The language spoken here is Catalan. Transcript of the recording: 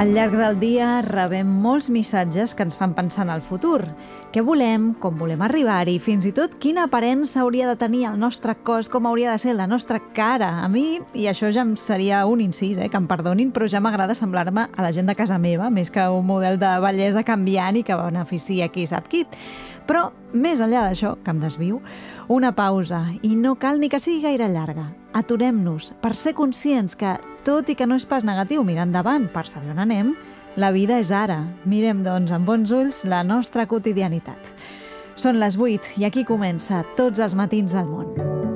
Al llarg del dia rebem molts missatges que ens fan pensar en el futur. Què volem, com volem arribar-hi, fins i tot quina aparença hauria de tenir el nostre cos, com hauria de ser la nostra cara. A mi, i això ja em seria un incís, que em perdonin, però ja m'agrada semblar-me a la gent de casa meva, més que un model de bellesa canviant i que beneficia qui sap qui. Però, més enllà d'això, que em desvio, una pausa, i no cal ni que sigui gaire llarga. Aturem-nos per ser conscients que, tot i que no és pas negatiu mirar endavant per saber on anem, la vida és ara. Mirem, doncs, amb bons ulls la nostra quotidianitat. Són les 8 i aquí comença Tots els matins del món.